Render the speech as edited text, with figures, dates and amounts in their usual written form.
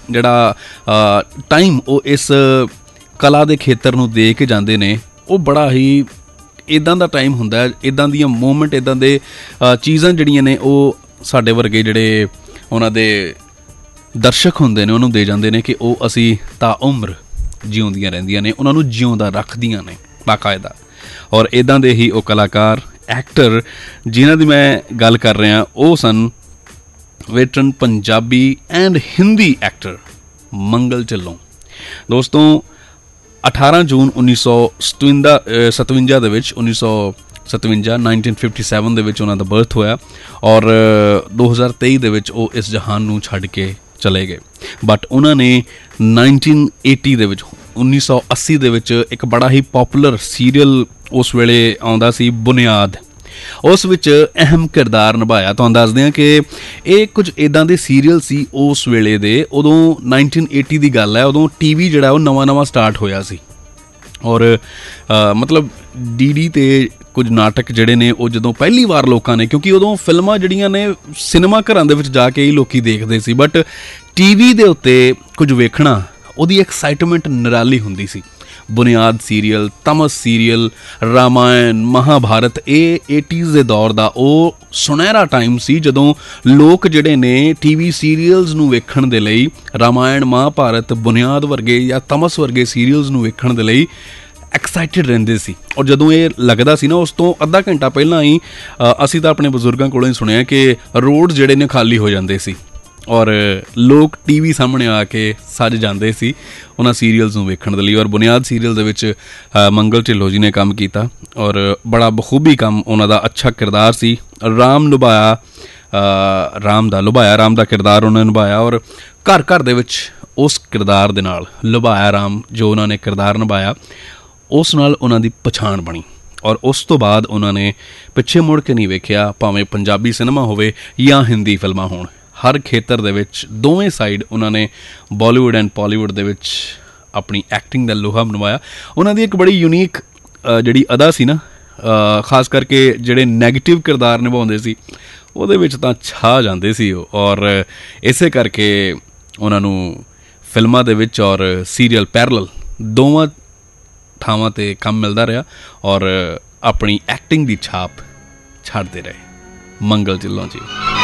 ਜਿਹੜਾ ਟਾਈਮ ਉਹ ਇਸ ਕਲਾ ਦੇ ਖੇਤਰ ਨੂੰ ਦੇ ਕੇ ਜਾਂਦੇ ਨੇ, ਉਹ ਬੜਾ ਹੀ ਇੱਦਾਂ ਦਾ ਟਾਈਮ ਹੁੰਦਾ, ਇੱਦਾਂ ਦੀਆਂ ਮੂਵਮੈਂਟ, ਇੱਦਾਂ ਦੇ ਚੀਜ਼ਾਂ ਜਿਹੜੀਆਂ ਨੇ ਉਹ ਸਾਡੇ ਵਰਗੇ ਜਿਹੜੇ ਉਹਨਾਂ ਦੇ ਦਰਸ਼ਕ ਹੁੰਦੇ ਨੇ ਉਹਨੂੰ ਦੇ ਜਾਂਦੇ ਨੇ ਕਿ ਉਹ ਅਸੀਂ ਤਾਉਮਰ ਜਿਉਂਦੀਆਂ ਰਹਿੰਦੀਆਂ ਨੇ, ਉਹਨਾਂ ਨੂੰ ਜਿਉਂਦਾ ਰੱਖਦੀਆਂ ਨੇ ਬਾਕਾਇਦਾ। ਔਰ ਇੱਦਾਂ ਦੇ ਹੀ ਉਹ ਕਲਾਕਾਰ, ਐਕਟਰ ਜਿਨ੍ਹਾਂ ਦੀ ਮੈਂ ਗੱਲ ਕਰ ਰਿਹਾ ਉਹ ਸਨ ਵੇਟਰਨ ਪੰਜਾਬੀ ਐਂਡ ਹਿੰਦੀ ਐਕਟਰ ਮੰਗਲ ਢਿੱਲੋਂ। ਦੋਸਤੋ 18 ਜੂਨ 1957 ਦੇ ਵਿੱਚ 1957 ਦੇ ਵਿੱਚ ਉਹਨਾਂ ਦਾ ਬਰਥ ਹੋਇਆ ਔਰ 2023 ਦੇ ਵਿੱਚ ਉਹ ਇਸ ਜਹਾਨ ਨੂੰ ਛੱਡ ਕੇ ਚਲੇ ਗਏ। ਬਟ ਉਹਨਾਂ ਨੇ 1980 ਦੇ ਵਿੱਚ 1980 ਦੇ ਵਿੱਚ ਇੱਕ ਬੜਾ ਹੀ ਪੋਪੂਲਰ ਸੀਰੀਅਲ ਉਸ ਵੇਲੇ ਆਉਂਦਾ ਸੀ ਬੁਨਿਆਦ, ਉਸ ਵਿੱਚ ਅਹਿਮ ਕਿਰਦਾਰ ਨਿਭਾਇਆ। ਤੁਹਾਨੂੰ ਦੱਸਦੇ ਹਾਂ ਕਿ ਇਹ ਕੁਝ ਇੱਦਾਂ ਦੇ ਸੀਰੀਅਲ ਸੀ ਉਸ ਵੇਲੇ ਦੇ, ਉਦੋਂ 1980 ਦੀ ਗੱਲ ਹੈ, ਉਦੋਂ TV ਜਿਹੜਾ ਉਹ ਨਵਾਂ ਸਟਾਰਟ ਹੋਇਆ ਸੀ ਔਰ ਮਤਲਬ DD 'ਤੇ ਕੁਝ ਨਾਟਕ ਜਿਹੜੇ ਨੇ ਉਹ ਜਦੋਂ ਪਹਿਲੀ ਵਾਰ ਲੋਕਾਂ ਨੇ, ਕਿਉਂਕਿ ਉਦੋਂ ਫਿਲਮਾਂ ਜਿਹੜੀਆਂ ਨੇ ਸਿਨੇਮਾ ਘਰਾਂ ਦੇ ਵਿੱਚ ਜਾ ਕੇ ਹੀ ਲੋਕ ਦੇਖਦੇ ਸੀ, ਬਟ TV ਦੇ ਉੱਤੇ ਕੁਝ ਵੇਖਣਾ ਉਹਦੀ ਐਕਸਾਈਟਮੈਂਟ ਨਿਰਾਲੀ ਹੁੰਦੀ ਸੀ। ਬੁਨਿਆਦ ਸੀਰੀਅਲ, ਤਮਸ ਸੀਰੀਅਲ, ਰਾਮਾਇਣ, ਮਹਾਭਾਰਤ, ਇਹ 80s ਦੇ ਦੌਰ ਦਾ ਉਹ ਸੁਨਹਿਰਾ ਟਾਈਮ ਸੀ ਜਦੋਂ ਲੋਕ ਜਿਹੜੇ ਨੇ TV ਸੀਰੀਅਲਸ ਨੂੰ ਵੇਖਣ ਦੇ ਲਈ, ਰਾਮਾਇਣ, ਮਹਾਭਾਰਤ, ਬੁਨਿਆਦ ਵਰਗੇ ਜਾਂ ਤਮਸ ਵਰਗੇ ਸੀਰੀਅਲਸ ਨੂੰ ਵੇਖਣ ਦੇ ਲਈ ਐਕਸਾਈਟਿਡ ਰਹਿੰਦੇ ਸੀ। ਔਰ ਜਦੋਂ ਇਹ ਲੱਗਦਾ ਸੀ ਨਾ, ਉਸ ਤੋਂ ਅੱਧਾ ਘੰਟਾ ਪਹਿਲਾਂ ਹੀ ਅਸੀਂ ਤਾਂ ਆਪਣੇ ਬਜ਼ੁਰਗਾਂ ਕੋਲੋਂ ਹੀ ਸੁਣਿਆ ਕਿ ਰੋਡ ਜਿਹੜੇ ਨੇ ਖਾਲੀ ਹੋ ਜਾਂਦੇ ਸੀ ਔਰ ਲੋਕ TV ਸਾਹਮਣੇ ਆ ਕੇ ਸੱਜ ਜਾਂਦੇ ਸੀ ਉਹਨਾਂ ਸੀਰੀਅਲਸ ਨੂੰ ਵੇਖਣ ਦੇ ਲਈ। ਔਰ ਬੁਨਿਆਦ ਸੀਰੀਅਲ ਦੇ ਵਿੱਚ ਮੰਗਲ ਢਿੱਲੋਂ ਜੀ ਨੇ ਕੰਮ ਕੀਤਾ ਔਰ ਬੜਾ ਬਖੂਬੀ ਕੰਮ ਉਹਨਾਂ ਦਾ, ਅੱਛਾ ਕਿਰਦਾਰ ਸੀ। ਰਾਮ ਦਾ ਕਿਰਦਾਰ ਉਹਨਾਂ ਨੇ ਨਿਭਾਇਆ ਔਰ ਘਰ ਦੇ ਵਿੱਚ ਉਸ ਕਿਰਦਾਰ ਦੇ ਨਾਲ ਲੁਭਾਇਆ ਰਾਮ, ਜੋ ਉਹਨਾਂ ਨੇ ਕਿਰਦਾਰ ਨਿਭਾਇਆ, ਉਸ ਨਾਲ ਉਹਨਾਂ ਦੀ ਪਛਾਣ ਬਣੀ ਔਰ ਉਸ ਤੋਂ ਬਾਅਦ ਉਹਨਾਂ ਨੇ ਪਿੱਛੇ ਮੁੜ ਕੇ ਨਹੀਂ ਵੇਖਿਆ, ਭਾਵੇਂ ਪੰਜਾਬੀ ਸਿਨੇਮਾ ਹੋਵੇ ਜਾਂ ਹਿੰਦੀ ਫਿਲਮਾਂ ਹੋਣ, ਹਰ ਖੇਤਰ ਦੇ ਵਿੱਚ ਦੋਵੇਂ ਸਾਈਡ ਉਹਨਾਂ ਨੇ ਬਾਲੀਵੁੱਡ ਐਂਡ ਬਾਲੀਵੁੱਡ ਦੇ ਵਿੱਚ ਆਪਣੀ ਐਕਟਿੰਗ ਦਾ ਲੋਹਾ ਮਨਵਾਇਆ। ਉਹਨਾਂ ਦੀ ਇੱਕ ਬੜੀ ਯੂਨੀਕ ਜਿਹੜੀ ਅਦਾ ਸੀ ਨਾ, ਖਾਸ ਕਰਕੇ ਜਿਹੜੇ ਨੈਗੇਟਿਵ ਕਿਰਦਾਰ ਨਿਭਾਉਂਦੇ ਸੀ ਉਹਦੇ ਵਿੱਚ ਤਾਂ ਛਾ ਜਾਂਦੇ ਸੀ ਉਹ, ਔਰ ਇਸੇ ਕਰਕੇ ਉਹਨਾਂ ਨੂੰ ਫਿਲਮਾਂ ਦੇ ਵਿੱਚ ਔਰ ਸੀਰੀਅਲ ਪੈਰਲਲ ਦੋਵਾਂ ਥਾਵਾਂ 'ਤੇ ਕੰਮ ਮਿਲਦਾ ਰਿਹਾ ਔਰ ਆਪਣੀ ਐਕਟਿੰਗ ਦੀ ਛਾਪ ਛੱਡਦੇ ਰਹੇ ਮੰਗਲ ਢਿੱਲੋਂ ਜੀ।